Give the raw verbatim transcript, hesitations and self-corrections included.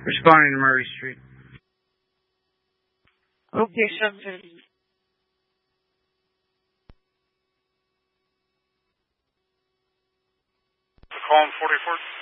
Responding to Murray Street. Okay, seven fifty. Calling forty-four.